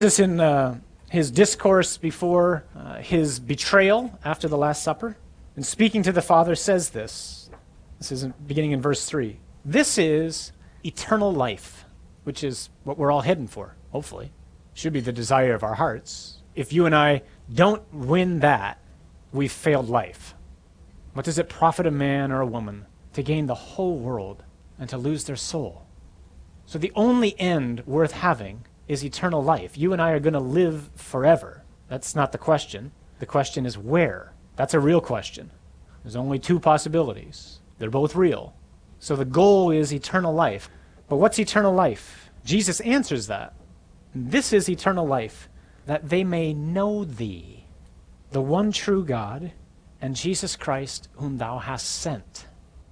This in his discourse before his betrayal after the Last Supper, and speaking to the Father, says this. This is beginning in verse 3. This is eternal life, which is what we're all heading for, hopefully. Should be the desire of our hearts. If you and I don't win that, we've failed life. What does it profit a man or a woman to gain the whole world and to lose their soul? So the only end worth having is eternal life. You and I are going to live forever. That's not the question. The question is where. That's a real question. There's only two possibilities. They're both real. So the goal is eternal life. But what's eternal life? Jesus answers that. This is eternal life, that they may know thee, the one true God, and Jesus Christ, whom thou hast sent.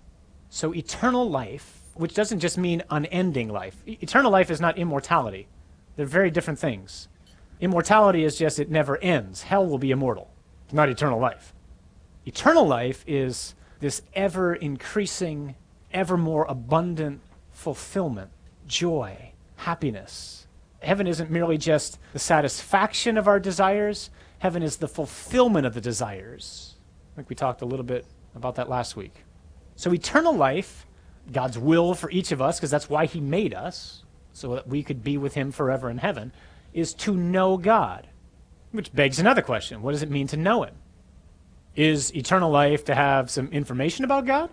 So eternal life, which doesn't just mean unending life. Eternal life is not immortality. They're very different things. Immortality is just it never ends. Hell will be immortal. It's not eternal life. Eternal life is this ever-increasing, ever more abundant fulfillment, joy, happiness. Heaven isn't merely just the satisfaction of our desires. Heaven is the fulfillment of the desires. I think we talked a little bit about that last week. So eternal life, God's will for each of us, because that's why he made us, so that we could be with him forever in heaven, is to know God. Which begs another question. What does it mean to know him? Is eternal life to have some information about God?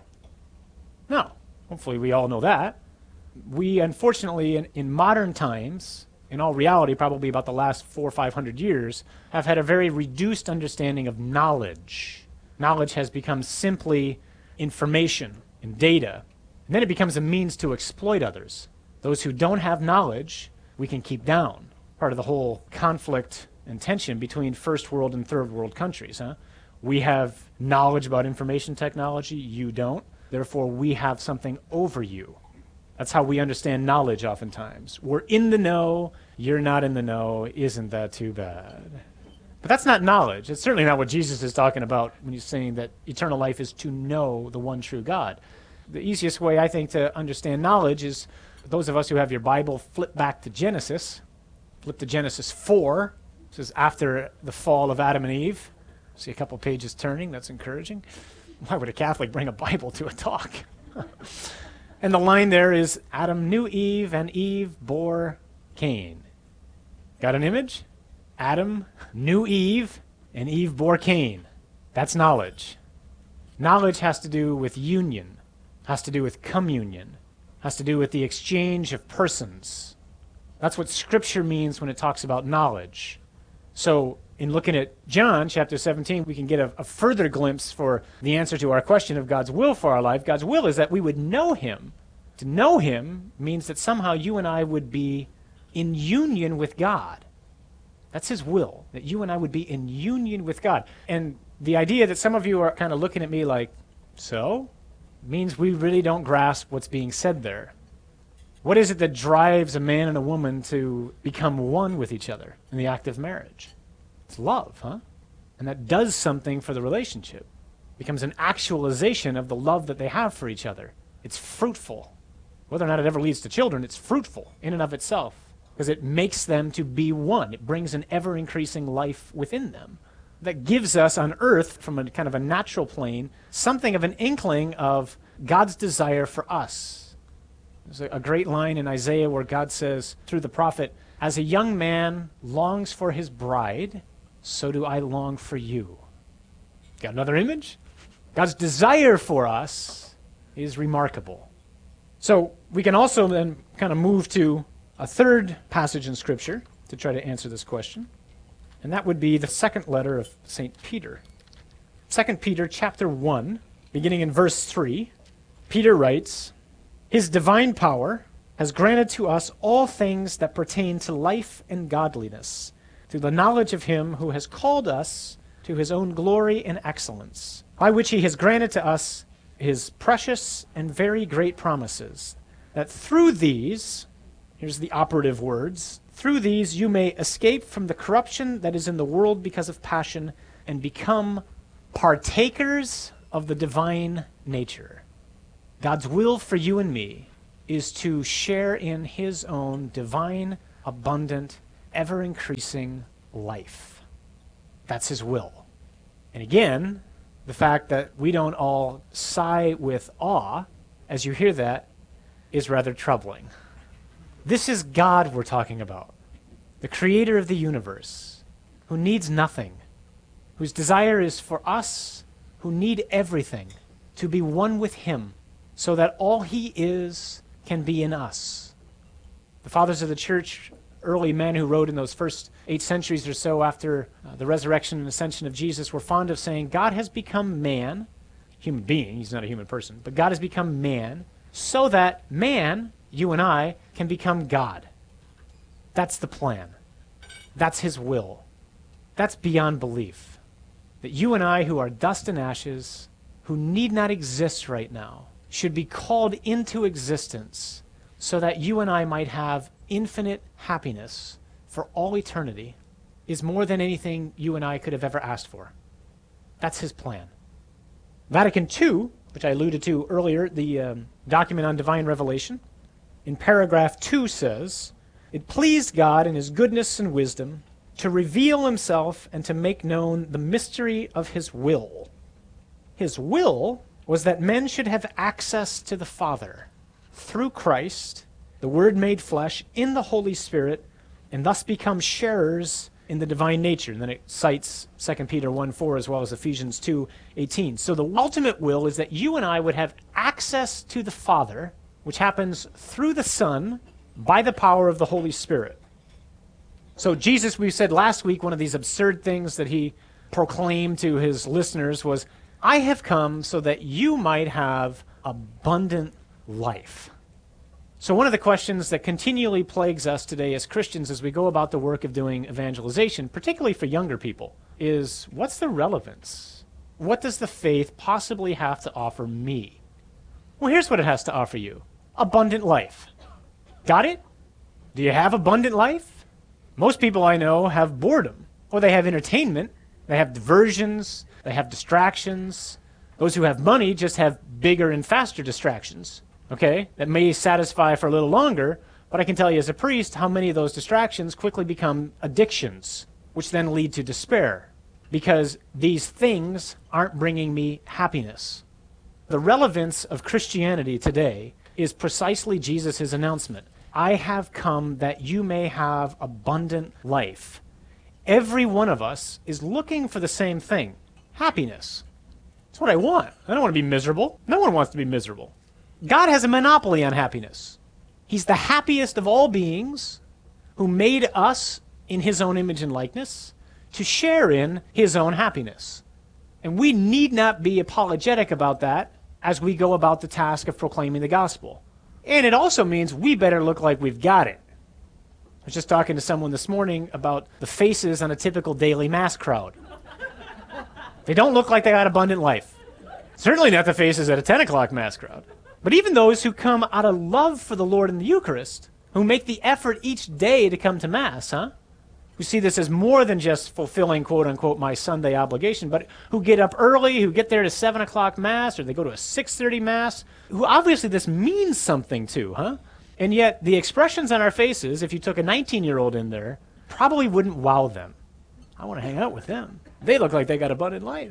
No. Hopefully we all know that. We, unfortunately, in modern times, in all reality, probably about the last 400 or 500 years, have had a very reduced understanding of knowledge. Knowledge has become simply information and data, and then it becomes a means to exploit others. Those who don't have knowledge, we can keep down. Part of the whole conflict and tension between first world and third world countries. We have knowledge about information technology, you don't. Therefore, we have something over you. That's how we understand knowledge oftentimes. We're in the know, you're not in the know, isn't that too bad? But that's not knowledge. It's certainly not what Jesus is talking about when he's saying that eternal life is to know the one true God. The easiest way, I think, to understand knowledge is those of us who have your Bible, flip back to Genesis. Flip to Genesis 4. This is after the fall of Adam and Eve. See a couple pages turning. That's encouraging. Why would a Catholic bring a Bible to a talk? And the line there is, Adam knew Eve, and Eve bore Cain. Got an image? Adam knew Eve, and Eve bore Cain. That's knowledge. Knowledge has to do with union, has to do with communion, has to do with the exchange of persons. That's what Scripture means when it talks about knowledge. So in looking at John chapter 17, we can get a further glimpse for the answer to our question of God's will for our life. God's will is that we would know him. To know him means that somehow you and I would be in union with God. That's his will, that you and I would be in union with God. And the idea that some of you are kind of looking at me like, so? Means we really don't grasp what's being said there. What is it that drives a man and a woman to become one with each other in the act of marriage? It's love, huh? And that does something for the relationship. It becomes an actualization of the love that they have for each other. It's fruitful. Whether or not it ever leads to children, it's fruitful in and of itself because it makes them to be one. It brings an ever-increasing life within them that gives us on earth, from a kind of a natural plane, something of an inkling of God's desire for us. There's a great line in Isaiah where God says, through the prophet, as a young man longs for his bride, so do I long for you. Got another image? God's desire for us is remarkable. So we can also then kind of move to a third passage in Scripture to try to answer this question. And that would be the second letter of St. Peter. 2 Peter chapter 1, beginning in verse 3, Peter writes, his divine power has granted to us all things that pertain to life and godliness, through the knowledge of him who has called us to his own glory and excellence, by which he has granted to us his precious and very great promises, that through these, here's the operative words, through these you may escape from the corruption that is in the world because of passion and become partakers of the divine nature. God's will for you and me is to share in his own divine, abundant, ever-increasing life. That's his will. And again, the fact that we don't all sigh with awe as you hear that is rather troubling. This is God we're talking about, the creator of the universe, who needs nothing, whose desire is for us, who need everything, to be one with him, so that all he is can be in us. The fathers of the church, early men who wrote in those first 8 centuries or so after the resurrection and ascension of Jesus, were fond of saying, God has become man, human being, he's not a human person, but God has become man, so that man, you and I, can become God. That's the plan. That's his will. That's beyond belief. That you and I, who are dust and ashes, who need not exist right now, should be called into existence so that you and I might have infinite happiness for all eternity, is more than anything you and I could have ever asked for. That's his plan. Vatican II, which I alluded to earlier, the document on divine revelation, in paragraph 2 says, "It pleased God in his goodness and wisdom to reveal himself and to make known the mystery of his will. His will was that men should have access to the Father through Christ, the Word made flesh, in the Holy Spirit, and thus become sharers in the divine nature." And then it cites 2 Peter 1:4 as well as Ephesians 2:18. So the ultimate will is that you and I would have access to the Father, which happens through the Son by the power of the Holy Spirit. So Jesus, we said last week, one of these absurd things that he proclaimed to his listeners was, I have come so that you might have abundant life. So one of the questions that continually plagues us today as Christians as we go about the work of doing evangelization, particularly for younger people, is what's the relevance? What does the faith possibly have to offer me? Well, here's what it has to offer you. Abundant life. Got it? Do you have abundant life? Most people I know have boredom, or they have entertainment, they have diversions, they have distractions. Those who have money just have bigger and faster distractions, okay? That may satisfy for a little longer, but I can tell you as a priest how many of those distractions quickly become addictions, which then lead to despair, because these things aren't bringing me happiness. The relevance of Christianity today is precisely Jesus' announcement. I have come that you may have abundant life. Every one of us is looking for the same thing, happiness. That's what I want. I don't want to be miserable. No one wants to be miserable. God has a monopoly on happiness. He's the happiest of all beings who made us in his own image and likeness to share in his own happiness. And we need not be apologetic about that as we go about the task of proclaiming the gospel. And it also means we better look like we've got it. I was just talking to someone this morning about the faces on a typical daily mass crowd. They don't look like they got abundant life. Certainly not the faces at a 10 o'clock mass crowd. But even those who come out of love for the Lord in the Eucharist, who make the effort each day to come to Mass, who see this as more than just fulfilling, quote-unquote, my Sunday obligation, but who get up early, who get there to 7 o'clock Mass, or they go to a 6:30 Mass, who obviously this means something to, And yet the expressions on our faces, if you took a 19-year-old in there, probably wouldn't wow them. I want to hang out with them. They look like they got abundant life.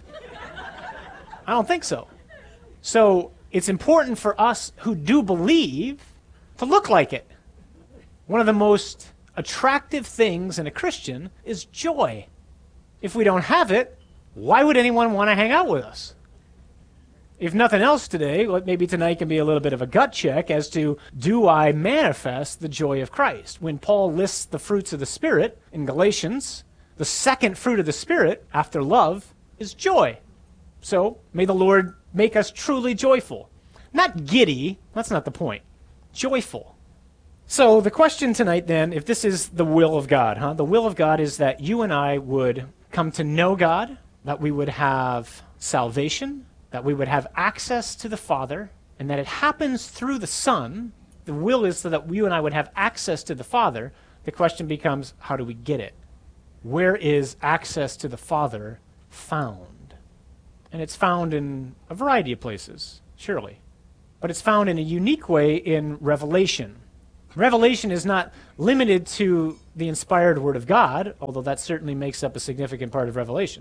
I don't think so. So it's important for us who do believe to look like it. One of the most attractive things in a Christian is joy. If we don't have it, why would anyone want to hang out with us? If nothing else today, maybe tonight can be a little bit of a gut check as to, do I manifest the joy of Christ? When Paul lists the fruits of the Spirit in Galatians, the second fruit of the Spirit, after love, is joy. So may the Lord make us truly joyful. Not giddy, that's not the point. Joyful. So the question tonight then, if this is the will of God, the will of God is that you and I would come to know God, that we would have salvation, that we would have access to the Father, and that it happens through the Son. The will is so that you and I would have access to the Father. The question becomes, how do we get it? Where is access to the Father found? And it's found in a variety of places, surely. But it's found in a unique way in Revelation. Revelation is not limited to the inspired Word of God, although that certainly makes up a significant part of Revelation.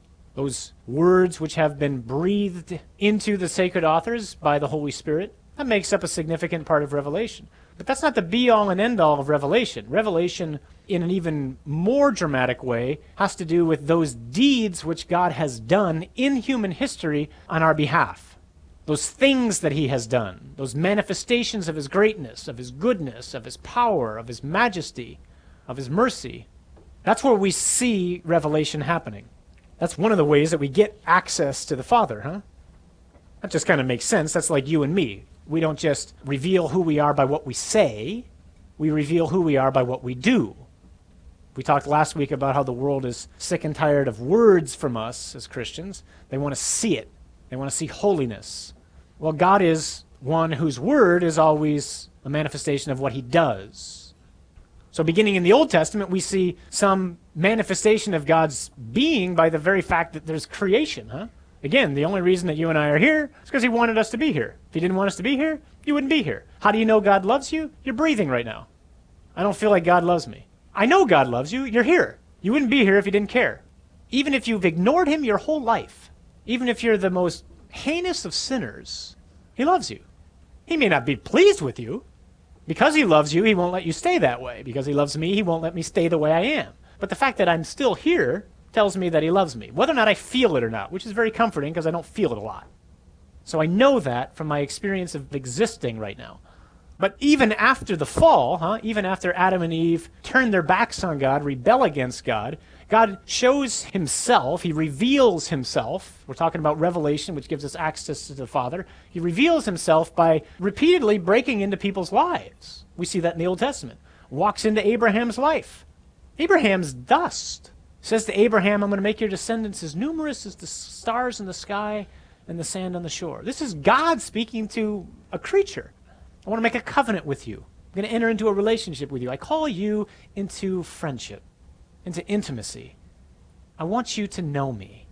Those words which have been breathed into the sacred authors by the Holy Spirit, that makes up a significant part of Revelation. But that's not the be-all and end-all of Revelation. Revelation, in an even more dramatic way, has to do with those deeds which God has done in human history on our behalf. Those things that he has done, those manifestations of his greatness, of his goodness, of his power, of his majesty, of his mercy. That's where we see revelation happening. That's one of the ways that we get access to the Father, huh? That just kind of makes sense. That's like you and me. We don't just reveal who we are by what we say. We reveal who we are by what we do. We talked last week about how the world is sick and tired of words from us as Christians. They want to see it. They want to see holiness. Well, God is one whose word is always a manifestation of what he does. So beginning in the Old Testament, we see some manifestation of God's being by the very fact that there's creation, huh? Again, the only reason that you and I are here is because he wanted us to be here. If he didn't want us to be here, you wouldn't be here. How do you know God loves you? You're breathing right now. I don't feel like God loves me. I know God loves you. You're here. You wouldn't be here if you didn't care. Even if you've ignored him your whole life, even if you're the most heinous of sinners, he loves you. He may not be pleased with you. Because he loves you, he won't let you stay that way. Because he loves me, he won't let me stay the way I am. But the fact that I'm still here tells me that he loves me, whether or not I feel it or not, which is very comforting because I don't feel it a lot. So I know that from my experience of existing right now. But even after the fall, even after Adam and Eve turn their backs on God, rebel against God, God shows himself, he reveals himself. We're talking about revelation, which gives us access to the Father. He reveals himself by repeatedly breaking into people's lives. We see that in the Old Testament. Walks into Abraham's life. Abraham's dust. Says to Abraham, I'm going to make your descendants as numerous as the stars in the sky and the sand on the shore. This is God speaking to a creature. I want to make a covenant with you. I'm going to enter into a relationship with you. I call you into friendship, into intimacy. I want you to know me.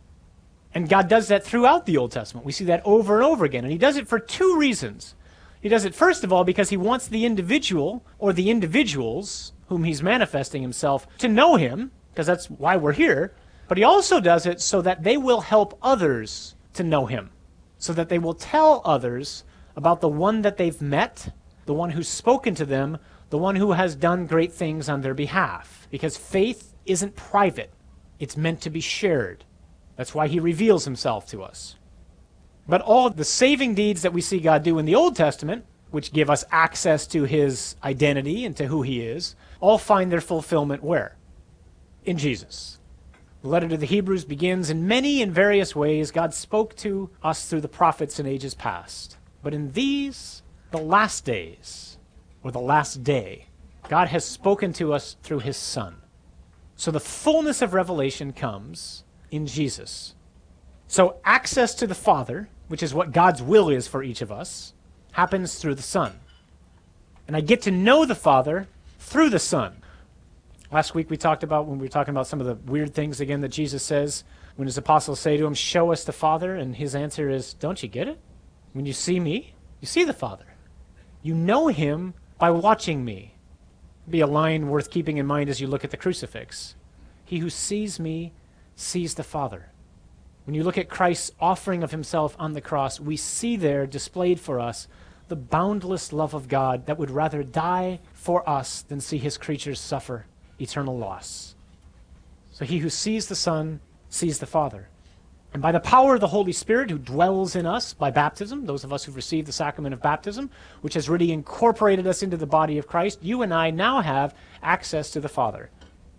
And God does that throughout the Old Testament. We see that over and over again. And he does it for two reasons. He does it, first of all, because he wants the individual or the individuals whom he's manifesting himself to know him, because that's why we're here. But he also does it so that they will help others to know him, so that they will tell others about the one that they've met, the one who's spoken to them, the one who has done great things on their behalf. Because faith isn't private. It's meant to be shared. That's why he reveals himself to us. But all the saving deeds that we see God do in the Old Testament, which give us access to his identity and to who he is, all find their fulfillment where? In Jesus. The letter to the Hebrews begins, in many and various ways God spoke to us through the prophets in ages past. But in these, the last days, or the last day, God has spoken to us through his Son. So the fullness of revelation comes in Jesus. So access to the Father, which is what God's will is for each of us, happens through the Son. And I get to know the Father through the Son. Last week we talked about, when we were talking about some of the weird things again that Jesus says, when his apostles say to him, show us the Father, and his answer is, don't you get it? When you see me, you see the Father. You know him by watching me. Be a line worth keeping in mind as you look at the crucifix. He who sees me sees the Father. When you look at Christ's offering of himself on the cross, we see there displayed for us the boundless love of God that would rather die for us than see his creatures suffer eternal loss. So he who sees the Son sees the Father. And by the power of the Holy Spirit who dwells in us by baptism, those of us who've received the sacrament of baptism, which has really incorporated us into the body of Christ, you and I now have access to the Father.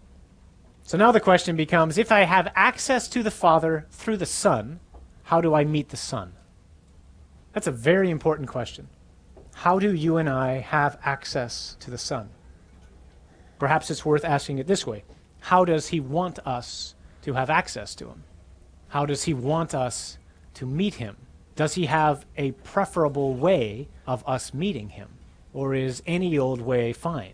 So now the question becomes, if I have access to the Father through the Son, how do I meet the Son? That's a very important question. How do you and I have access to the Son? Perhaps it's worth asking it this way. How does he want us to have access to him? How does he want us to meet him? Does he have a preferable way of us meeting him? Or is any old way fine?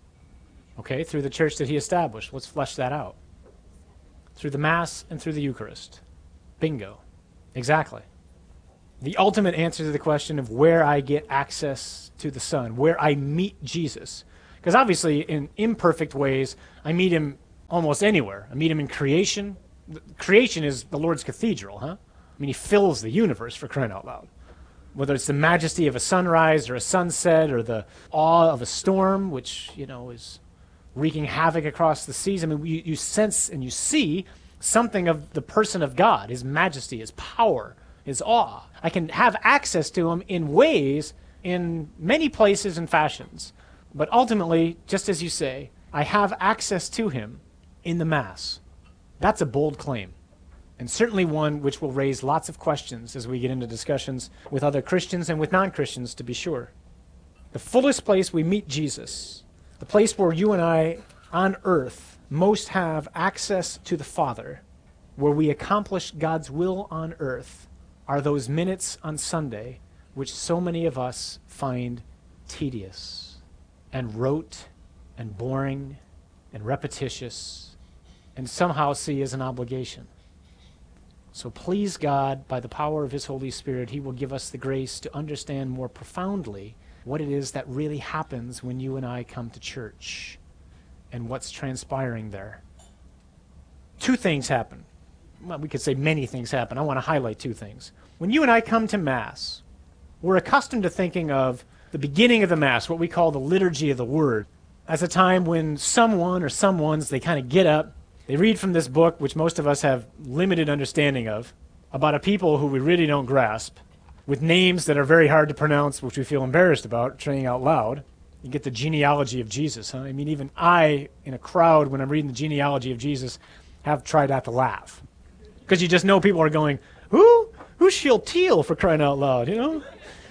Okay, through the church that he established. Let's flesh that out. Through the Mass and through the Eucharist. Bingo. Exactly. The ultimate answer to the question of where I get access to the Son, where I meet Jesus. Because obviously, in imperfect ways, I meet him almost anywhere. I meet him in creation. Creation is the Lord's cathedral, huh? I mean, he fills the universe, for crying out loud. Whether it's the majesty of a sunrise or a sunset or the awe of a storm, which, is wreaking havoc across the seas. I mean, you sense and you see something of the person of God, his majesty, his power, his awe. I can have access to him in ways, in many places and fashions. But ultimately, just as you say, I have access to him in the Mass. That's a bold claim, and certainly one which will raise lots of questions as we get into discussions with other Christians and with non-Christians, to be sure. The fullest place we meet Jesus, the place where you and I on earth most have access to the Father, where we accomplish God's will on earth, are those minutes on Sunday which so many of us find tedious and rote and boring and repetitious and somehow see as an obligation. So please God, by the power of his Holy Spirit, he will give us the grace to understand more profoundly what it is that really happens when you and I come to church and what's transpiring there. Two things happen. Well, we could say many things happen. I want to highlight two things. When you and I come to Mass, we're accustomed to thinking of the beginning of the Mass, what we call the liturgy of the Word, as a time when someone or someones, they kind of get up, they read from this book, which most of us have limited understanding of, about a people who we really don't grasp, with names that are very hard to pronounce, which we feel embarrassed about saying out loud. You get the genealogy of Jesus, huh? I mean, even I, in a crowd, when I'm reading the genealogy of Jesus, have tried not to laugh. Because you just know people are going, who? Who's Shealtiel, for crying out loud,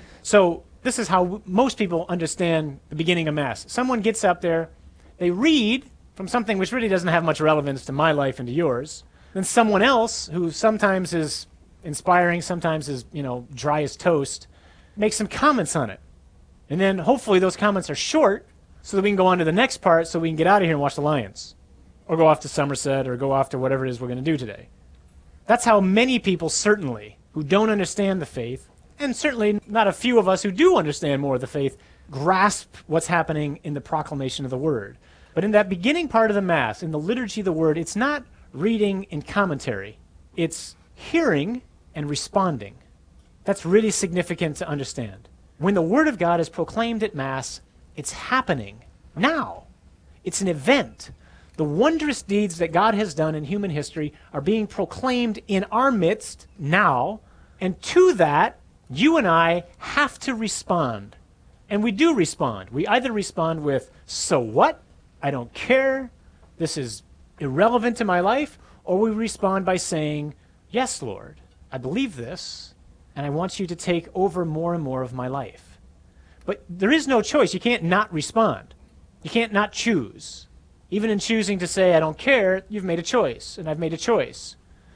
So this is how most people understand the beginning of Mass. Someone gets up there, they read from something which really doesn't have much relevance to my life and to yours. Then someone else, who sometimes is inspiring, sometimes is, dry as toast, makes some comments on it. And then hopefully those comments are short so that we can go on to the next part so we can get out of here and watch the Lions. Or go off to Somerset or go off to whatever it is we're going to do today. That's how many people, certainly, who don't understand the faith, and certainly not a few of us who do understand more of the faith, grasp what's happening in the proclamation of the Word. But in that beginning part of the Mass, in the liturgy of the Word, it's not reading and commentary. It's hearing and responding. That's really significant to understand. When the Word of God is proclaimed at Mass, it's happening now. It's an event. The wondrous deeds that God has done in human history are being proclaimed in our midst now, and to that, you and I have to respond. And we do respond. We either respond with, so what? I don't care. This is irrelevant to my life. Or we respond by saying, yes, Lord, I believe this, and I want you to take over more and more of my life. But there is no choice. You can't not respond. You can't not choose. Even in choosing to say, I don't care, you've made a choice, and I've made a choice.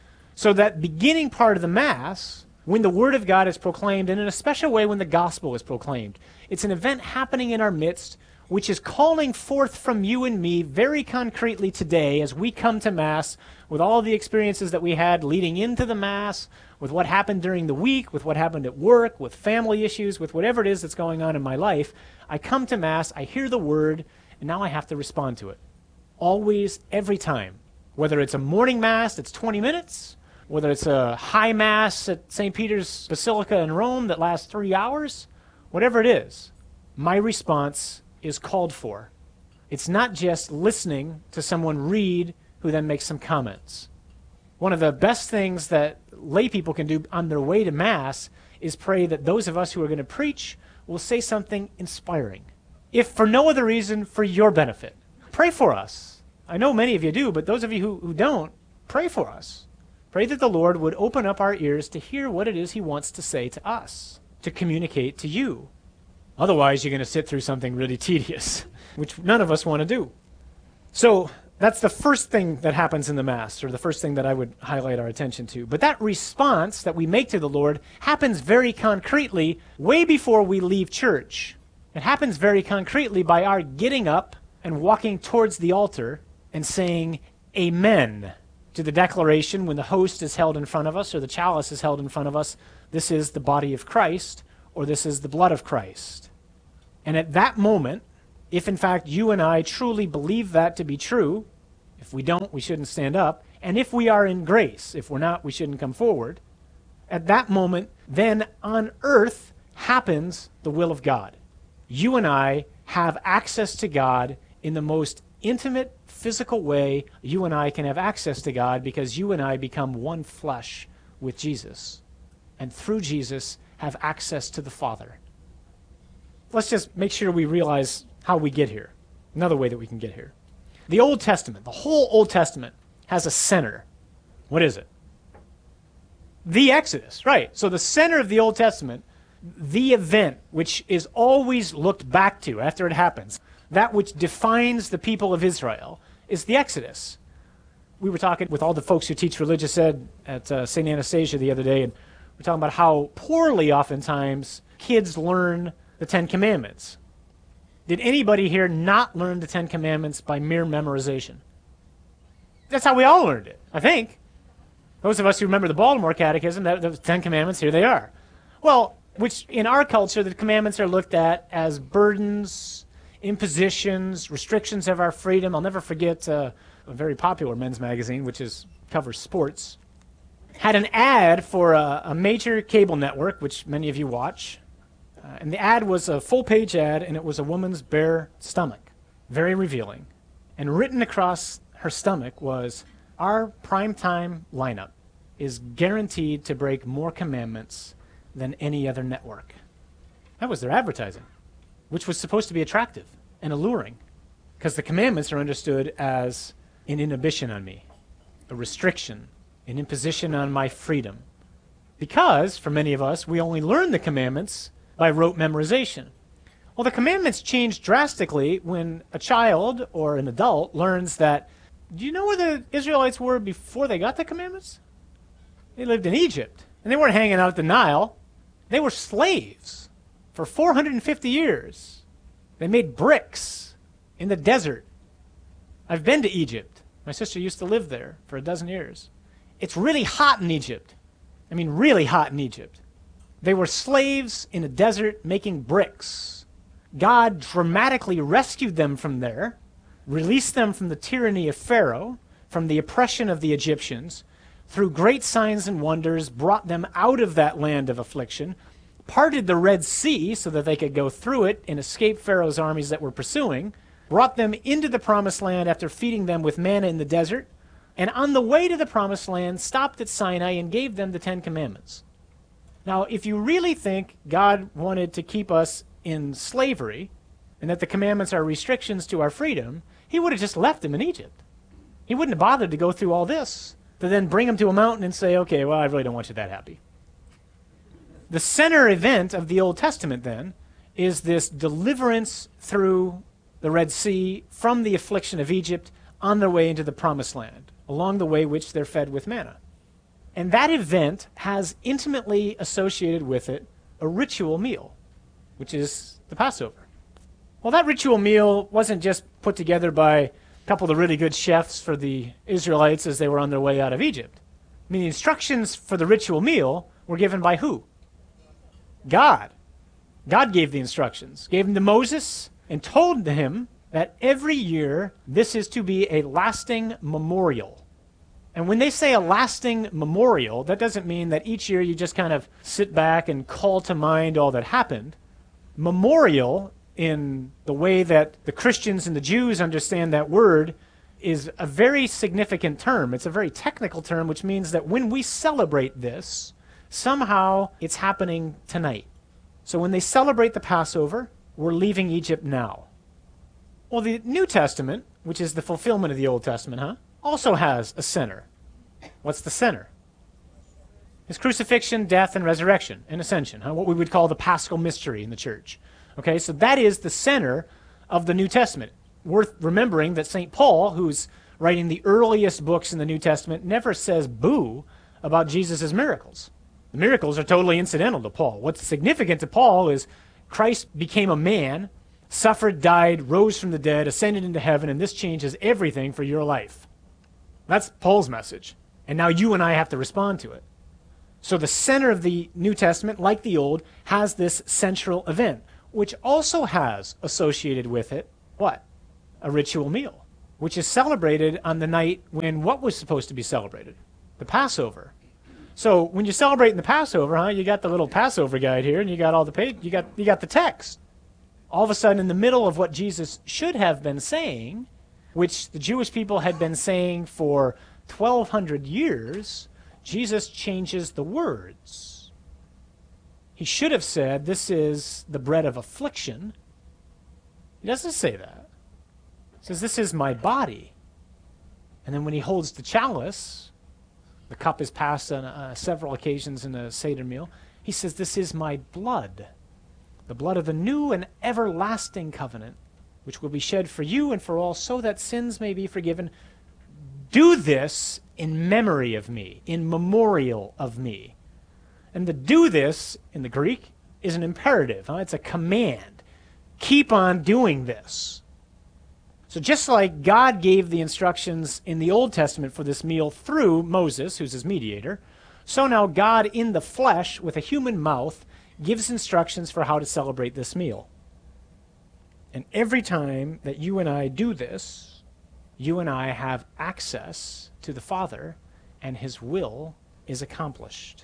So that beginning part of the Mass, when the Word of God is proclaimed, and in a special way when the Gospel is proclaimed, it's an event happening in our midst which is calling forth from you and me very concretely today as we come to Mass with all the experiences that we had leading into the Mass, with what happened during the week, with what happened at work, with family issues, with whatever it is that's going on in my life. I come to Mass, I hear the Word, and now I have to respond to it. Always, every time. Whether it's a morning Mass that's 20 minutes, whether it's a high Mass at St. Peter's Basilica in Rome that lasts 3 hours, whatever it is, my response is called for. It's not just listening to someone read who then makes some comments. One of the best things that lay people can do on their way to Mass is pray that those of us who are going to preach will say something inspiring. If for no other reason, for your benefit. Pray for us. I know many of you do, but those of you who don't, pray for us. Pray that the Lord would open up our ears to hear what it is he wants to say to us, to communicate to you. Otherwise, you're going to sit through something really tedious, which none of us want to do. So that's the first thing that happens in the Mass, or the first thing that I would highlight our attention to. But that response that we make to the Lord happens very concretely way before we leave church. It happens very concretely by our getting up and walking towards the altar and saying, Amen. to the declaration when the host is held in front of us or the chalice is held in front of us, this is the body of Christ or this is the blood of Christ. And at that moment, if in fact you and I truly believe that to be true, if we don't, we shouldn't stand up. And if we are in grace, if we're not, we shouldn't come forward. At that moment, then on earth happens the will of God. You and I have access to God in the most intimate, physical way you and I can have access to God because you and I become one flesh with Jesus. And through Jesus, have access to the Father. Let's just make sure we realize how we get here. Another way that we can get here. The Old Testament, the whole Old Testament, has a center. What is it? The Exodus, right. So the center of the Old Testament, the event which is always looked back to after it happens, that which defines the people of Israel, is the Exodus. We were talking with all the folks who teach religious ed at St. Anastasia the other day, and we're talking about how poorly oftentimes kids learn the Ten Commandments. Did anybody here not learn the Ten Commandments by mere memorization? That's how we all learned it, I think. Those of us who remember the Baltimore Catechism, the Ten Commandments, here they are. Well, which in our culture, the commandments are looked at as burdens, impositions, restrictions of our freedom. I'll never forget a very popular men's magazine, which covers sports, had an ad for a major cable network, which many of you watch. And the ad was a full-page ad, and it was a woman's bare stomach, very revealing. And written across her stomach was, our primetime lineup is guaranteed to break more commandments than any other network. That was their advertising, which was supposed to be attractive and alluring, because the commandments are understood as an inhibition on me, a restriction, an imposition on my freedom. Because, for many of us, we only learn the commandments by rote memorization. Well, the commandments change drastically when a child or an adult learns that, do you know where the Israelites were before they got the commandments? They lived in Egypt, and they weren't hanging out at the Nile. They were slaves for 450 years. They made bricks in the desert. I've been to Egypt. My sister used to live there for a dozen years. It's really hot in Egypt. I mean, really hot in Egypt. They were slaves in a desert making bricks. God dramatically rescued them from there, released them from the tyranny of Pharaoh, from the oppression of the Egyptians, through great signs and wonders, brought them out of that land of affliction, parted the Red Sea so that they could go through it and escape Pharaoh's armies that were pursuing, brought them into the Promised Land after feeding them with manna in the desert, and on the way to the Promised Land stopped at Sinai and gave them the Ten Commandments. Now, if you really think God wanted to keep us in slavery and that the commandments are restrictions to our freedom, he would have just left them in Egypt. He wouldn't have bothered to go through all this to then bring them to a mountain and say, okay, well, I really don't want you that happy. The center event of the Old Testament, then, is this deliverance through the Red Sea from the affliction of Egypt on their way into the Promised Land, along the way which they're fed with manna. And that event has intimately associated with it a ritual meal, which is the Passover. Well, that ritual meal wasn't just put together by a couple of the really good chefs for the Israelites as they were on their way out of Egypt. I mean, the instructions for the ritual meal were given by who? God. God gave the instructions, gave them to Moses, and told him that every year this is to be a lasting memorial. And when they say a lasting memorial, that doesn't mean that each year you just kind of sit back and call to mind all that happened. Memorial, in the way that the Christians and the Jews understand that word, is a very significant term. It's a very technical term, which means that when we celebrate this, somehow it's happening tonight. So when they celebrate the Passover, we're leaving Egypt now. Well, the New Testament, which is the fulfillment of the Old Testament, also has a center. What's the center? His crucifixion, death, and resurrection, and ascension, what we would call the Paschal mystery in the church. Okay, so that is the center of the New Testament. Worth remembering that St. Paul, who's writing the earliest books in the New Testament, never says boo about Jesus' miracles. The miracles are totally incidental to Paul. What's significant to Paul is Christ became a man, suffered, died, rose from the dead, ascended into heaven, and this changes everything for your life. That's Paul's message. And now you and I have to respond to it. So the center of the New Testament, like the Old, has this central event, which also has associated with it, what? A ritual meal, which is celebrated on the night when what was supposed to be celebrated? The Passover. So when you celebrate in the Passover, you got the little Passover guide here, and you got all the you got the text. All of a sudden, in the middle of what Jesus should have been saying, which the Jewish people had been saying for 1,200 years, Jesus changes the words. He should have said, "This is the bread of affliction." He doesn't say that. He says, "This is my body." And then when he holds the chalice, the cup is passed on several occasions in a Seder meal, he says, "This is my blood, the blood of the new and everlasting covenant, which will be shed for you and for all, so that sins may be forgiven. Do this in memory of me," in memorial of me. And the "do this" in the Greek is an imperative. It's a command. Keep on doing this. So just like God gave the instructions in the Old Testament for this meal through Moses, who's his mediator, so now God in the flesh with a human mouth gives instructions for how to celebrate this meal. And every time that you and I do this, you and I have access to the Father, and his will is accomplished.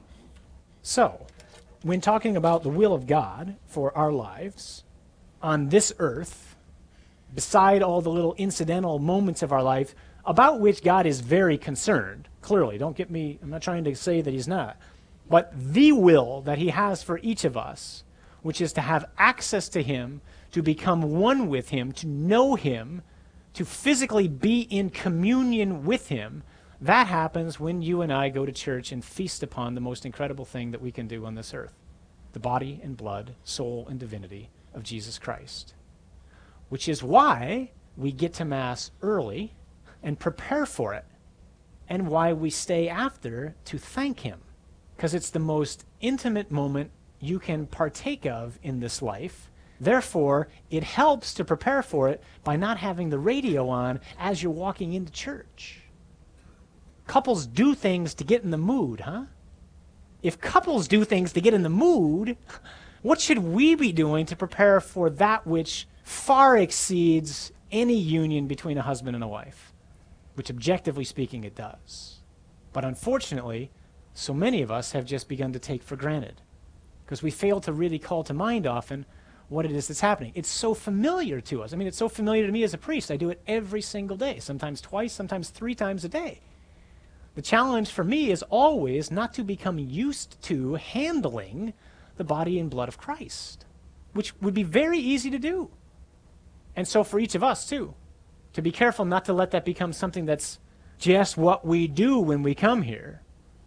So, when talking about the will of God for our lives on this earth, beside all the little incidental moments of our life about which God is very concerned, clearly, don't get me, I'm not trying to say that he's not, but the will that he has for each of us, which is to have access to him, to become one with him, to know him, to physically be in communion with him, that happens when you and I go to church and feast upon the most incredible thing that we can do on this earth, the body and blood, soul and divinity of Jesus Christ. Which is why we get to Mass early and prepare for it, and why we stay after to thank him, because it's the most intimate moment you can partake of in this life. Therefore, it helps to prepare for it by not having the radio on as you're walking into church. Couples do things to get in the mood, huh? If couples do things to get in the mood, what should we be doing to prepare for that which far exceeds any union between a husband and a wife, which objectively speaking it does? But unfortunately, so many of us have just begun to take for granted because we fail to really call to mind often what it is that's happening. It's so familiar to us. I mean, it's so familiar to me as a priest. I do it every single day, sometimes twice, sometimes 3 times a day. The challenge for me is always not to become used to handling the body and blood of Christ, which would be very easy to do. And so for each of us, too, to be careful not to let that become something that's just what we do when we come here.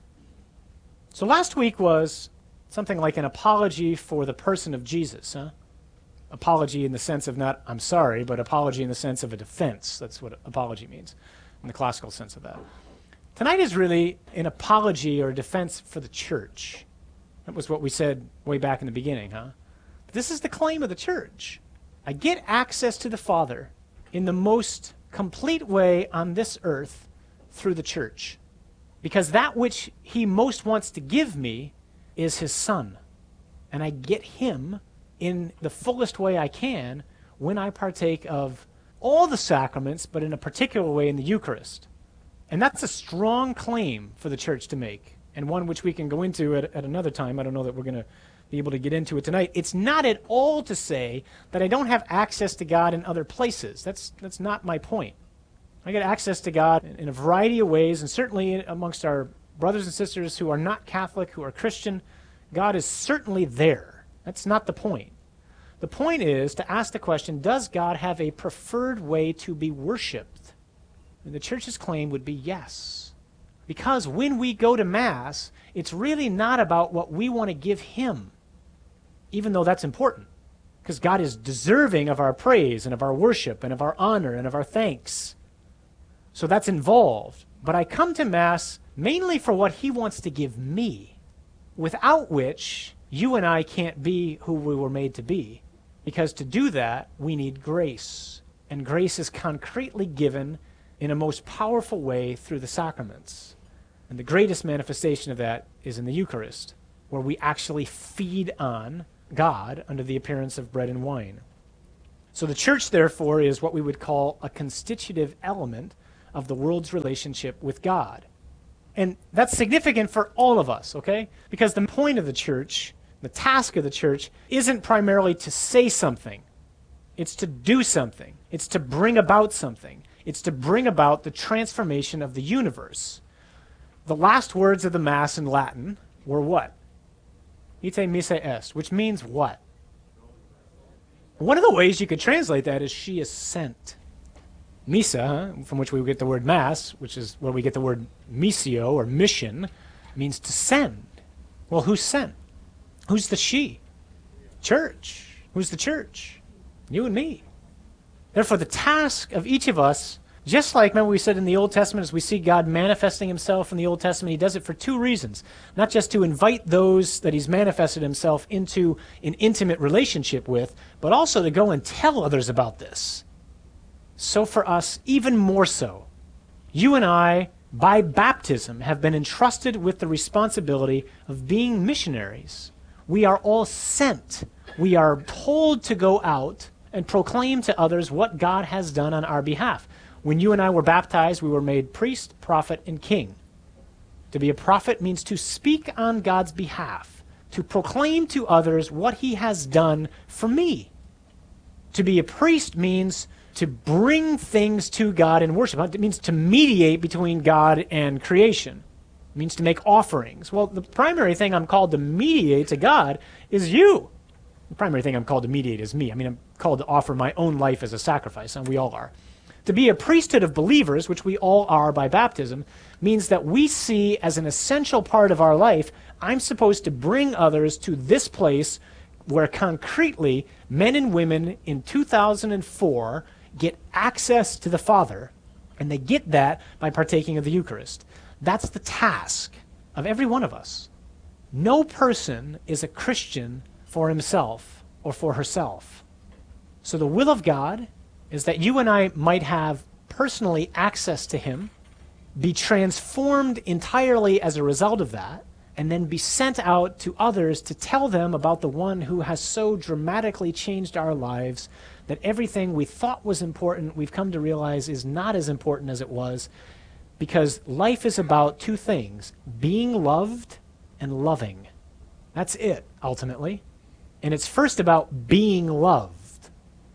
So last week was something like an apology for the person of Jesus, huh? Apology in the sense of not, I'm sorry, but apology in the sense of a defense. That's what apology means, in the classical sense of that. Tonight is really an apology or a defense for the church. That was what we said way back in the beginning, huh? But this is the claim of the church. I get access to the Father in the most complete way on this earth through the church, because that which he most wants to give me is his Son, and I get him in the fullest way I can when I partake of all the sacraments, but in a particular way in the Eucharist. And that's a strong claim for the church to make, and one which we can go into at another time. I don't know that we're going to be able to get into it tonight. It's not at all to say that I don't have access to God in other places. That's not my point. I get access to God in a variety of ways, and certainly amongst our brothers and sisters who are not Catholic, who are Christian, God is certainly there. That's not the point. The point is to ask the question, does God have a preferred way to be worshipped? And the church's claim would be yes. Because when we go to Mass, it's really not about what we want to give him, even though that's important, because God is deserving of our praise and of our worship and of our honor and of our thanks. So that's involved. But I come to Mass mainly for what he wants to give me, without which you and I can't be who we were made to be, because to do that, we need grace. And grace is concretely given in a most powerful way through the sacraments. And the greatest manifestation of that is in the Eucharist, where we actually feed on God under the appearance of bread and wine. So the church, therefore, is what we would call a constitutive element of the world's relationship with God. And that's significant for all of us, okay? Because the point of the church, the task of the church, isn't primarily to say something. It's to do something. It's to bring about something. It's to bring about the transformation of the universe. The last words of the Mass in Latin were what? Ite missa est, which means what? One of the ways you could translate that is she is sent. Missa, from which we get the word Mass, which is where we get the word missio or mission, means to send. Well, who's sent? Who's the she? Church. Who's the church? You and me. Therefore, the task of each of us, just like, remember we said in the Old Testament, as we see God manifesting himself in the Old Testament, he does it for two reasons. Not just to invite those that he's manifested himself into an intimate relationship with, but also to go and tell others about this. So for us, even more so, you and I, by baptism, have been entrusted with the responsibility of being missionaries. We are all sent. We are told to go out and proclaim to others what God has done on our behalf. When you and I were baptized, we were made priest, prophet, and king. To be a prophet means to speak on God's behalf, to proclaim to others what he has done for me. To be a priest means to bring things to God in worship. It means to mediate between God and creation. It means to make offerings. Well, the primary thing I'm called to mediate to God is you. The primary thing I'm called to mediate is me. I mean, I'm called to offer my own life as a sacrifice, and we all are. To be a priesthood of believers, which we all are by baptism, means that we see as an essential part of our life, I'm supposed to bring others to this place where concretely men and women in 2004 get access to the Father, and they get that by partaking of the Eucharist. That's the task of every one of us. No person is a Christian for himself or for herself. So the will of God is that you and I might have personally access to him, be transformed entirely as a result of that, and then be sent out to others to tell them about the one who has so dramatically changed our lives that everything we thought was important, we've come to realize is not as important as it was, because life is about two things: being loved and loving. That's it, ultimately. And it's first about being loved.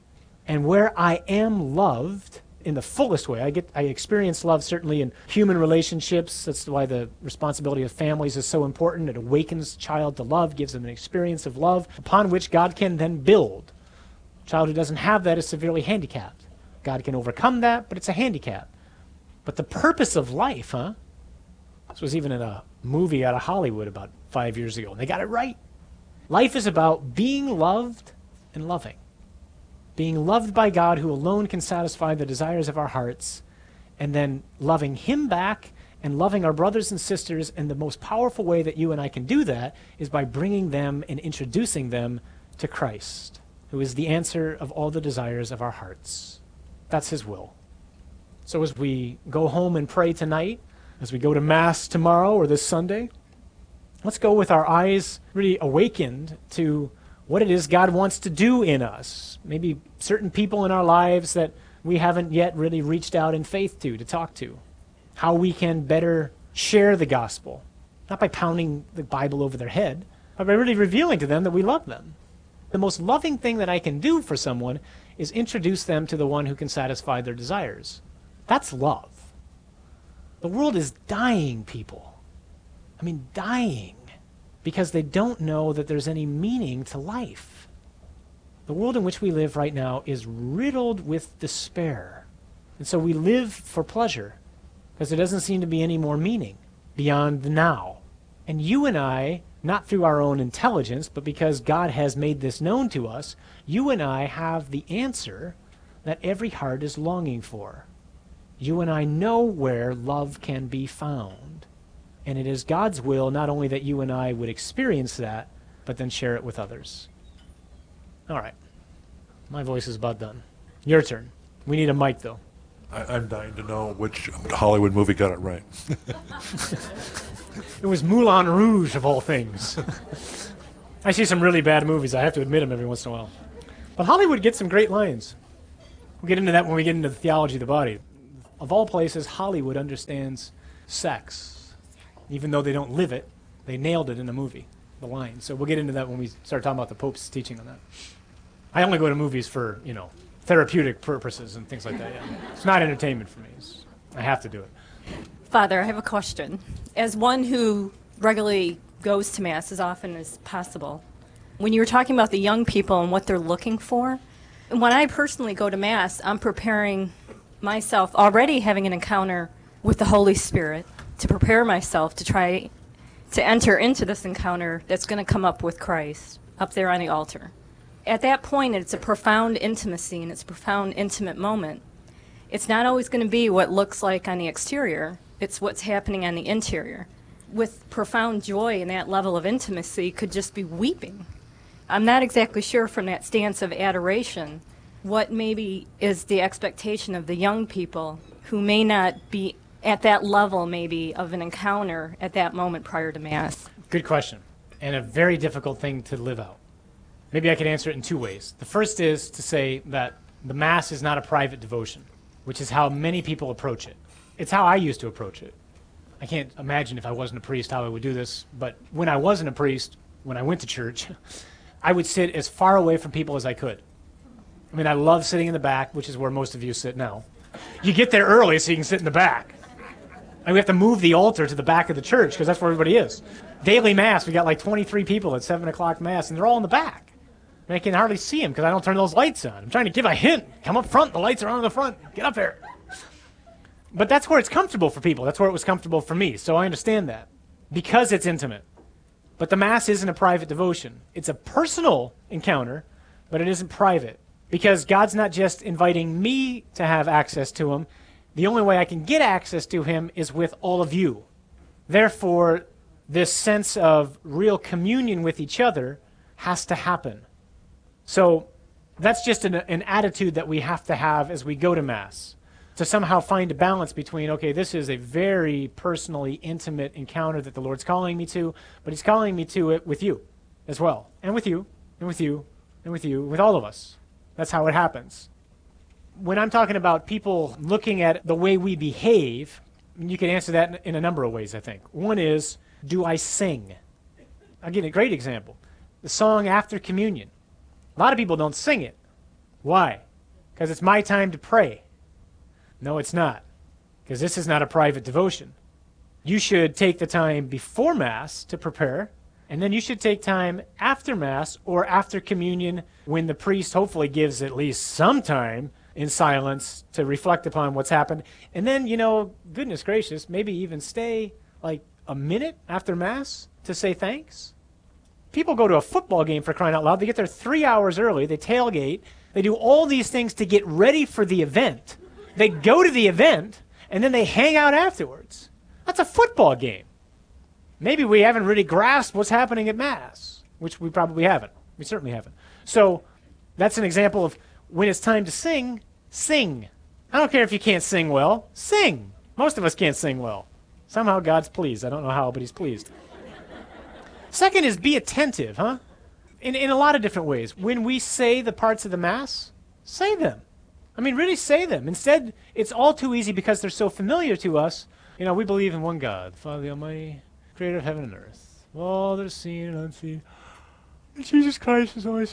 And where I am loved in the fullest way, I experience love certainly in human relationships. That's why the responsibility of families is so important. It awakens a child to love, gives them an experience of love, upon which God can then build. A child who doesn't have that is severely handicapped. God can overcome that, but it's a handicap. But the purpose of life, this was even in a movie out of Hollywood about 5 years ago, and they got it right. Life is about being loved and loving. Being loved by God, who alone can satisfy the desires of our hearts, and then loving him back and loving our brothers and sisters. And the most powerful way that you and I can do that is by bringing them and introducing them to Christ, who is the answer of all the desires of our hearts. That's his will. So as we go home and pray tonight, as we go to Mass tomorrow or this Sunday, let's go with our eyes really awakened to what it is God wants to do in us. Maybe certain people in our lives that we haven't yet really reached out in faith to talk to. How we can better share the gospel. Not by pounding the Bible over their head, but by really revealing to them that we love them. The most loving thing that I can do for someone is introduce them to the one who can satisfy their desires. That's love. The world is dying, people. I mean, dying. Because they don't know that there's any meaning to life. The world in which we live right now is riddled with despair. And so we live for pleasure, because there doesn't seem to be any more meaning beyond the now. And you and I, not through our own intelligence, but because God has made this known to us, you and I have the answer that every heart is longing for. You and I know where love can be found. And it is God's will not only that you and I would experience that, but then share it with others. All right. My voice is about done. Your turn. We need a mic, though. I'm dying to know which Hollywood movie got it right. It was Moulin Rouge, of all things. I see some really bad movies. I have to admit them every once in a while. But Hollywood gets some great lines. We'll get into that when we get into the theology of the body. Of all places, Hollywood understands sex. Even though they don't live it, they nailed it in a movie, the line. So we'll get into that when we start talking about the Pope's teaching on that. I only go to movies for, therapeutic purposes and things like that. Yeah. It's not entertainment for me. I have to do it. Father, I have a question. As one who regularly goes to Mass as often as possible, when you were talking about the young people and what they're looking for, when I personally go to Mass, I'm preparing myself, already having an encounter with the Holy Spirit, to prepare myself to try to enter into this encounter that's going to come up with Christ up there on the altar. At that point, it's a profound intimacy and it's a profound intimate moment. It's not always going to be what looks like on the exterior. It's what's happening on the interior. With profound joy in that level of intimacy could just be weeping. I'm not exactly sure from that stance of adoration what maybe is the expectation of the young people who may not be at that level maybe of an encounter at that moment prior to Mass. Good question, and a very difficult thing to live out. Maybe I could answer it in two ways. The first is to say that the Mass is not a private devotion, which is how many people approach it. It's how I used to approach it. I can't imagine if I wasn't a priest how I would do this, but when I wasn't a priest, when I went to church, I would sit as far away from people as I could. I mean, I love sitting in the back, which is where most of you sit now. You get there early so you can sit in the back. And we have to move the altar to the back of the church because that's where everybody is. Daily Mass, we got like 23 people at 7 o'clock Mass, and they're all in the back. And I can hardly see them because I don't turn those lights on. I'm trying to give a hint. Come up front. The lights are on in the front. Get up there. But that's where it's comfortable for people. That's where it was comfortable for me. So I understand that because it's intimate. But the Mass isn't a private devotion. It's a personal encounter, but it isn't private because God's not just inviting me to have access to him. The only way I can get access to him is with all of you. Therefore, this sense of real communion with each other has to happen. So that's just an attitude that we have to have as we go to Mass, to somehow find a balance between, okay, this is a very personally intimate encounter that the Lord's calling me to, but he's calling me to it with you as well, and with you, and with you, and with you, with all of us. That's how it happens. When I'm talking about people looking at the way we behave, you can answer that in a number of ways, I think. One is, do I sing? I'll give you a great example. The song After Communion. A lot of people don't sing it. Why? Because it's my time to pray. No, it's not. Because this is not a private devotion. You should take the time before Mass to prepare, and then you should take time after Mass or after communion when the priest hopefully gives at least some time in silence to reflect upon what's happened. And then, goodness gracious, maybe even stay like a minute after Mass to say thanks. People go to a football game, for crying out loud. They get there 3 hours early. They tailgate. They do all these things to get ready for the event. They go to the event, and then they hang out afterwards. That's a football game. Maybe we haven't really grasped what's happening at Mass, which we probably haven't. We certainly haven't. So that's an example of when it's time to sing, sing. I don't care if you can't sing well. Sing. Most of us can't sing well. Somehow God's pleased. I don't know how, but he's pleased. Second is be attentive, in a lot of different ways. When we say the parts of the Mass, say them. I mean, really say them. Instead, it's all too easy because they're so familiar to us. We believe in one God, Father the Almighty, creator of heaven and earth, all that is seen and unseen. Jesus Christ is always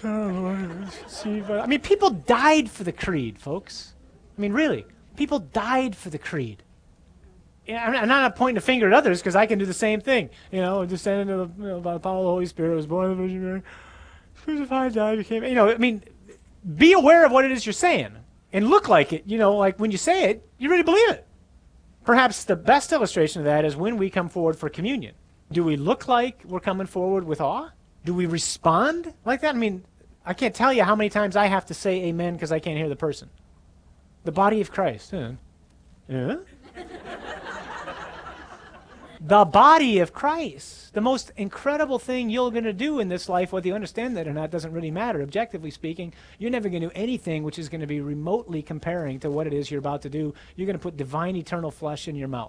I mean, people died for the creed, folks. I mean, really. People died for the creed. I'm not pointing a finger at others because I can do the same thing. Descended by the power of the Holy Spirit, was born of the Virgin Mary, crucified, died, became. Be aware of what it is you're saying and look like it. Like when you say it, you really believe it. Perhaps the best illustration of that is when we come forward for communion. Do we look like we're coming forward with awe? Do we respond like that? I mean, I can't tell you how many times I have to say amen because I can't hear the person. The body of Christ. the body of Christ. The most incredible thing you're going to do in this life, whether you understand that or not, doesn't really matter. Objectively speaking, you're never going to do anything which is going to be remotely comparing to what it is you're about to do. You're going to put divine, eternal flesh in your mouth.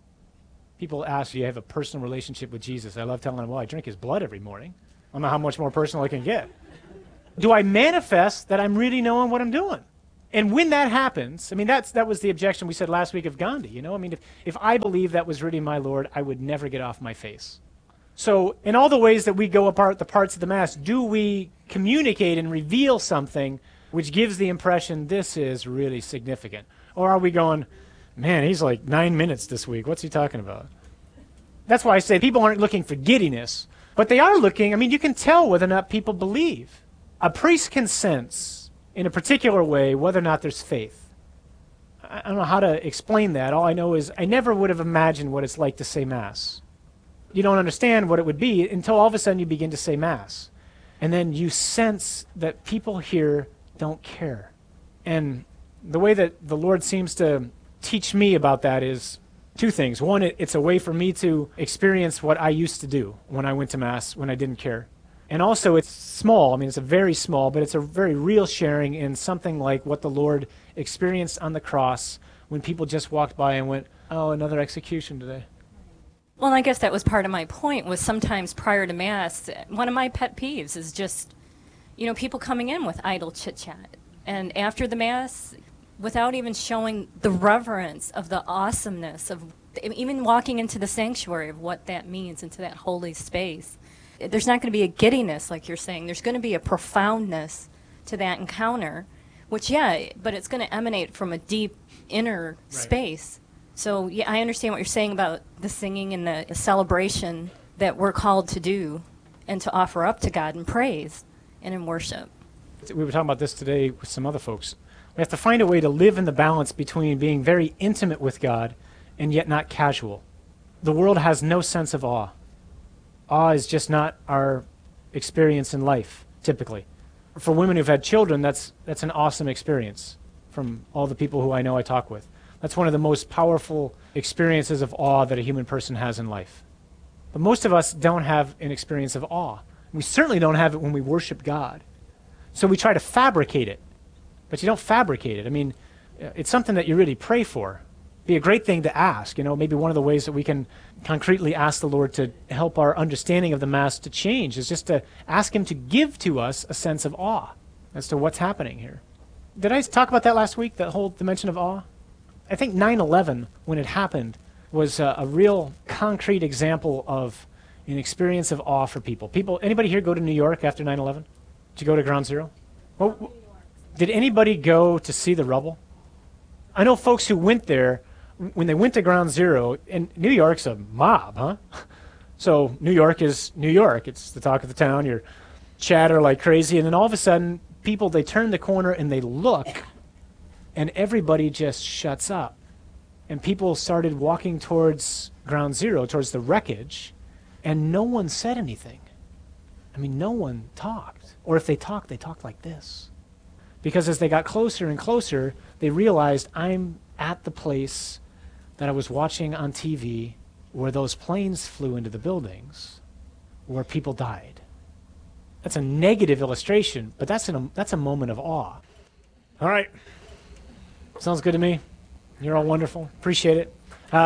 People ask, do you have a personal relationship with Jesus? I love telling them, well, I drink his blood every morning. I don't know how much more personal I can get. Do I manifest that I'm really knowing what I'm doing? And when that happens, I mean, that was the objection we said last week of Gandhi, you know? I mean, if I believed that was really my Lord, I would never get off my face. So in all the ways that we go apart the parts of the Mass, do we communicate and reveal something which gives the impression this is really significant? Or are we going, man, he's like 9 minutes this week. What's he talking about? That's why I say people aren't looking for giddiness, but they are looking, I mean, you can tell whether or not people believe. A priest can sense in a particular way whether or not there's faith. I don't know how to explain that. All I know is I never would have imagined what it's like to say Mass. You don't understand what it would be until all of a sudden you begin to say Mass. And then you sense that people here don't care. And the way that the Lord seems to teach me about that is two things. One, it's a way for me to experience what I used to do when I went to Mass, when I didn't care. And also it's small. I mean, it's a very small, but it's a very real sharing in something like what the Lord experienced on the cross when people just walked by and went, oh, another execution today. Well, I guess that was part of my point, was sometimes prior to Mass, one of my pet peeves is just, people coming in with idle chit-chat. And after the Mass, without even showing the reverence of the awesomeness of even walking into the sanctuary of what that means, into that holy space. There's not going to be a giddiness, like you're saying. There's going to be a profoundness to that encounter, which, but it's going to emanate from a deep inner space. So, yeah, I understand what you're saying about the singing and the celebration that we're called to do and to offer up to God in praise and in worship. We were talking about this today with some other folks. We have to find a way to live in the balance between being very intimate with God and yet not casual. The world has no sense of awe. Awe is just not our experience in life, typically. For women who've had children, that's an awesome experience from all the people who I know I talk with. That's one of the most powerful experiences of awe that a human person has in life. But most of us don't have an experience of awe. We certainly don't have it when we worship God. So we try to fabricate it. But you don't fabricate it. I mean, it's something that you really pray for. Be a great thing to ask. Maybe one of the ways that we can concretely ask the Lord to help our understanding of the Mass to change is just to ask him to give to us a sense of awe as to what's happening here. Did I talk about that last week, that whole dimension of awe? I think 9/11, when it happened, was a real concrete example of an experience of awe for people. Anybody here go to New York after 9/11? Did you go to Ground Zero? Well, did anybody go to see the rubble? I know folks who went there. When they went to Ground Zero, and New York's a mob, huh? So New York is New York. It's the talk of the town. You chatter like crazy, and then all of a sudden, they turn the corner and they look, and everybody just shuts up. And people started walking towards Ground Zero, towards the wreckage, and no one said anything. I mean, no one talked. Or if they talked like this. Because as they got closer and closer, they realized, I'm at the place that I was watching on TV where those planes flew into the buildings, where people died. That's a negative illustration, but that's a moment of awe. All right. Sounds good to me. You're all wonderful. Appreciate it.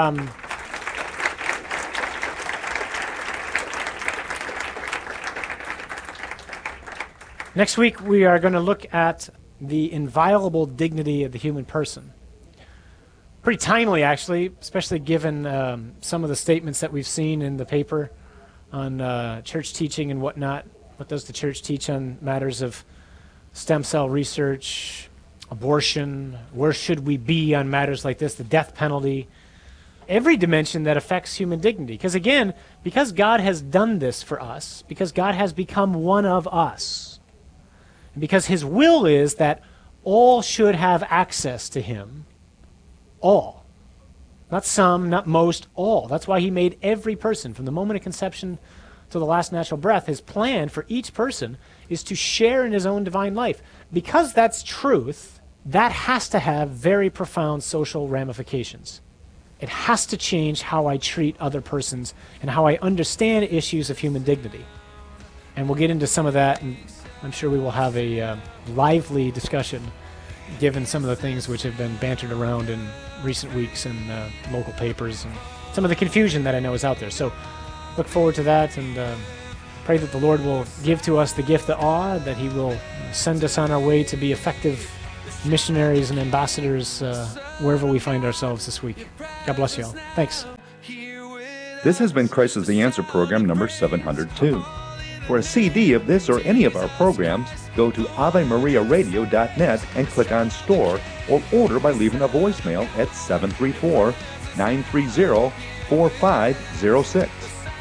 Next week, we are going to look at the inviolable dignity of the human person. Pretty timely, actually, especially given some of the statements that we've seen in the paper on church teaching and whatnot. What does the church teach on matters of stem cell research, abortion? Where should we be on matters like this, the death penalty? Every dimension that affects human dignity. Because again, because God has done this for us, because God has become one of us, and because his will is that all should have access to him, all. Not some, not most, all. That's why he made every person, from the moment of conception to the last natural breath. His plan for each person is to share in his own divine life. Because that's truth, that has to have very profound social ramifications. It has to change how I treat other persons and how I understand issues of human dignity. And we'll get into some of that, and I'm sure we will have a lively discussion given some of the things which have been bantered around in recent weeks in local papers and some of the confusion that I know is out there. So look forward to that, and pray that the Lord will give to us the gift of awe, that He will send us on our way to be effective missionaries and ambassadors wherever we find ourselves this week. God bless you all. Thanks. This has been Christ is the Answer program number 702. For a CD of this or any of our programs, go to AveMariaRadio.net and click on Store, or order by leaving a voicemail at 734-930-4506.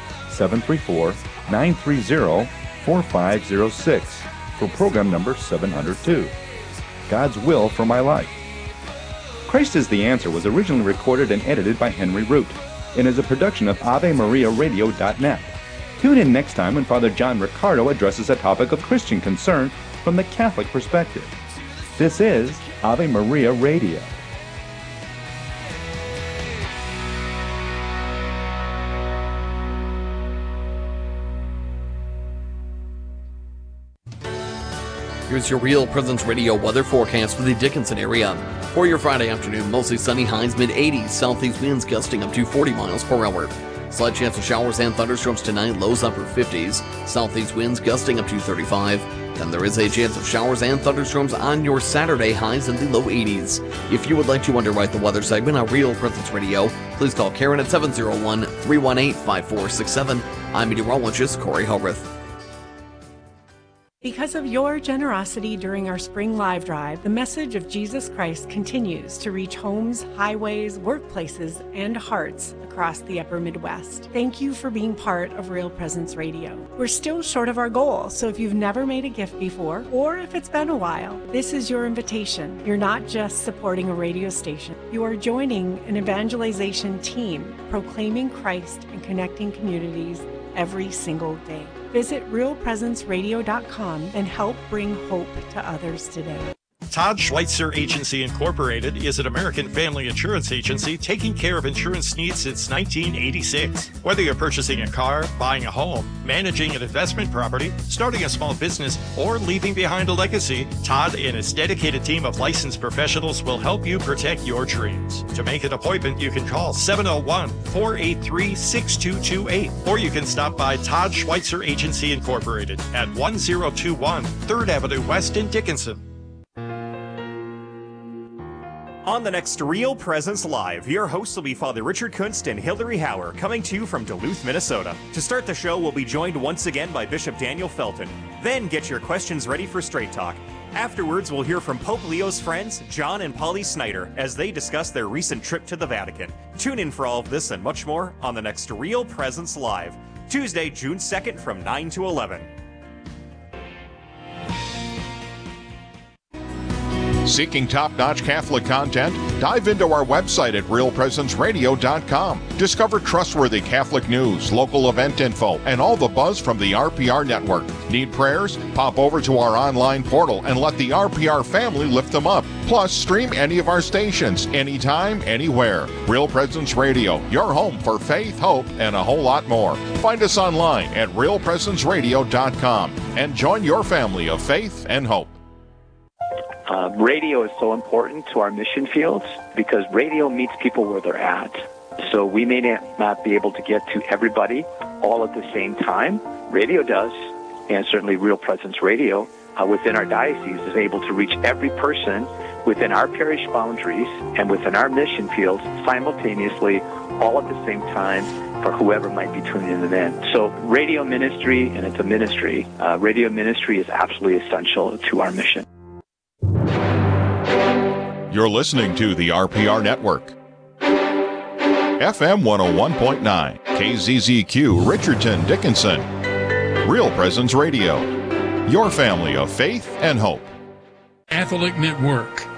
734-930-4506 for program number 702. God's Will for My Life. Christ is the Answer was originally recorded and edited by Henry Root and is a production of AveMariaRadio.net. Tune in next time when Father John Ricardo addresses a topic of Christian concern from the Catholic perspective. This is Ave Maria Radio. Here's your Real Presence Radio weather forecast for the Dickinson area. For your Friday afternoon, mostly sunny, highs mid-80s, southeast winds gusting up to 40 miles per hour. Slight chance of showers and thunderstorms tonight, lows upper 50s, southeast winds gusting up to 35. Then there is a chance of showers and thunderstorms on your Saturday, highs in the low 80s. If you would like to underwrite the weather segment on Real Presence Radio, please call Karen at 701-318-5467. I'm meteorologist Corey Hellrith. Because of your generosity during our spring live drive, the message of Jesus Christ continues to reach homes, highways, workplaces, and hearts across the upper Midwest. Thank you for being part of Real Presence Radio. We're still short of our goal, so if you've never made a gift before, or if it's been a while, this is your invitation. You're not just supporting a radio station. You are joining an evangelization team proclaiming Christ and connecting communities every single day. Visit realpresenceradio.com and help bring hope to others today. Todd Schweitzer Agency Incorporated is an American family insurance agency taking care of insurance needs since 1986. Whether you're purchasing a car, buying a home, managing an investment property, starting a small business, or leaving behind a legacy, Todd and his dedicated team of licensed professionals will help you protect your dreams. To make an appointment, you can call 701-483-6228, or you can stop by Todd Schweitzer Agency Incorporated at 1021 3rd Avenue West in Dickinson. On the next Real Presence Live, your hosts will be Father Richard Kunst and Hillary Hauer, coming to you from Duluth, Minnesota. To start the show, we'll be joined once again by Bishop Daniel Felton. Then get your questions ready for Straight Talk. Afterwards, we'll hear from Pope Leo's friends, John and Polly Snyder, as they discuss their recent trip to the Vatican. Tune in for all of this and much more on the next Real Presence Live, Tuesday, June 2nd from 9 to 11. Seeking top-notch Catholic content? Dive into our website at realpresenceradio.com. Discover trustworthy Catholic news, local event info, and all the buzz from the RPR network. Need prayers? Pop over to our online portal and let the RPR family lift them up. Plus, stream any of our stations, anytime, anywhere. Real Presence Radio, your home for faith, hope, and a whole lot more. Find us online at realpresenceradio.com and join your family of faith and hope. Radio is so important to our mission fields because radio meets people where they're at. So we may not be able to get to everybody all at the same time. Radio does, and certainly Real Presence Radio within our diocese is able to reach every person within our parish boundaries and within our mission fields simultaneously, all at the same time, for whoever might be tuning in. So radio ministry, and it's a ministry, radio ministry is absolutely essential to our mission. You're listening to the RPR Network. FM 101.9, KZZQ, Richardson, Dickinson. Real Presence Radio, your family of faith and hope. Catholic Network.